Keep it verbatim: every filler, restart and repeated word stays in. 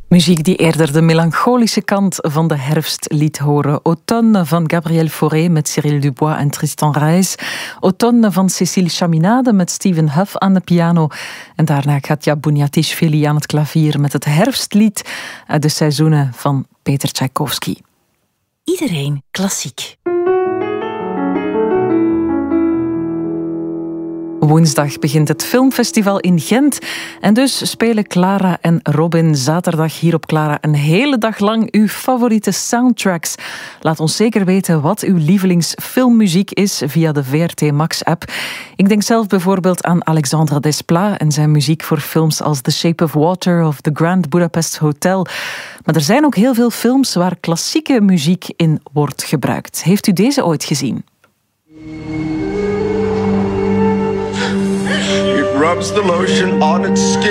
Muziek die eerder de melancholische kant van de herfst liet horen. Automne van Gabriel Fauré met Cyril Dubois en Tristan Reis. Automne van Cécile Chaminade met Stephen Huff aan de piano. En daarna Katja Buniatishvili aan het klavier met het herfstlied uit de seizoenen van Peter Tchaikovsky. Iedereen klassiek. Woensdag begint het filmfestival in Gent en dus spelen Clara en Robin zaterdag hier op Clara een hele dag lang uw favoriete soundtracks. Laat ons zeker weten wat uw lievelingsfilmmuziek is via de V R T Max-app. Ik denk zelf bijvoorbeeld aan Alexandre Desplat en zijn muziek voor films als The Shape of Water of The Grand Budapest Hotel. Maar er zijn ook heel veel films waar klassieke muziek in wordt gebruikt. Heeft u deze ooit gezien? Rubs the lotion on its skin.